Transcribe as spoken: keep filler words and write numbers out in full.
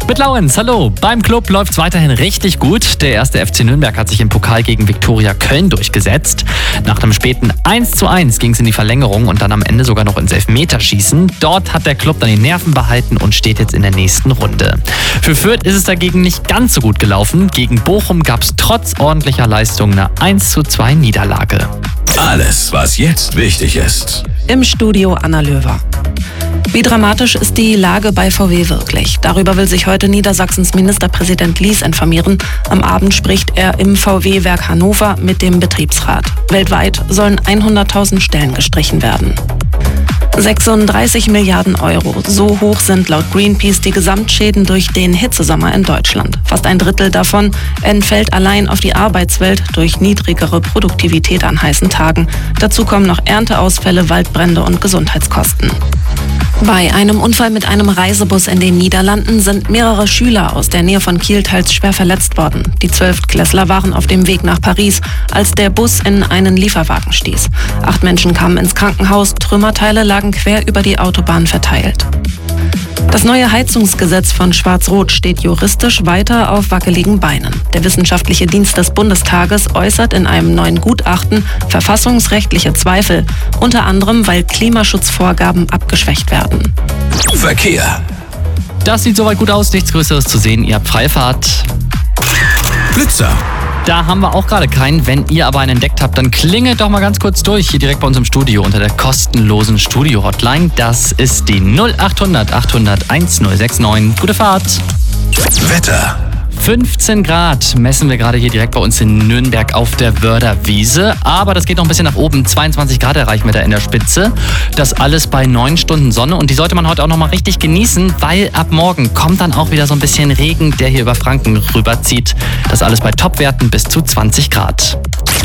Mit Laurenz, hallo. Beim Club läuft's weiterhin richtig gut. Der erste F C Nürnberg hat sich im Pokal gegen Viktoria Köln durchgesetzt. Nach einem späten eins zu eins ging es in die Verlängerung und dann am Ende sogar noch ins Elfmeterschießen. Dort hat der Club dann die Nerven behalten und steht jetzt in der nächsten Runde. Für Fürth ist es dagegen nicht ganz so gut gelaufen. Gegen Bochum gab's trotz ordentlicher Leistung eine eins zu zwei Niederlage. Alles, was jetzt wichtig ist. Im Studio Anna Löwer. Wie dramatisch ist die Lage bei V W wirklich? Darüber will sich heute Niedersachsens Ministerpräsident Lies informieren. Am Abend spricht er im V W-Werk Hannover mit dem Betriebsrat. Weltweit sollen hunderttausend Stellen gestrichen werden. sechsunddreißig Milliarden Euro. So hoch sind laut Greenpeace die Gesamtschäden durch den Hitzesommer in Deutschland. Fast ein Drittel davon entfällt allein auf die Arbeitswelt durch niedrigere Produktivität an heißen Tagen. Dazu kommen noch Ernteausfälle, Waldbrände und Gesundheitskosten. Bei einem Unfall mit einem Reisebus in den Niederlanden sind mehrere Schüler aus der Nähe von Kiel teils schwer verletzt worden. Die Zwölftklässler waren auf dem Weg nach Paris, als der Bus in einen Lieferwagen stieß. Acht Menschen kamen ins Krankenhaus, Trümmerteile lagen quer über die Autobahn verteilt. Das neue Heizungsgesetz von Schwarz-Rot steht juristisch weiter auf wackeligen Beinen. Der Wissenschaftliche Dienst des Bundestages äußert in einem neuen Gutachten verfassungsrechtliche Zweifel, unter anderem weil Klimaschutzvorgaben abgeschwächt werden. Verkehr. Das sieht soweit gut aus, nichts Größeres zu sehen. Ihr habt Freifahrt. Blitzer. Da haben wir auch gerade keinen. Wenn ihr aber einen entdeckt habt, dann klingelt doch mal ganz kurz durch, hier direkt bei uns im Studio unter der kostenlosen Studio-Hotline. Das ist die null acht hundert achthundert1069. Gute Fahrt. Wetter. fünfzehn Grad messen wir gerade hier direkt bei uns in Nürnberg auf der Wörderwiese. Aber das geht noch ein bisschen nach oben. zweiundzwanzig Grad erreichen wir da in der Spitze. Das alles bei neun Stunden Sonne. Und die sollte man heute auch noch mal richtig genießen, weil ab morgen kommt dann auch wieder so ein bisschen Regen, der hier über Franken rüberzieht. Das alles bei Topwerten bis zu zwanzig Grad.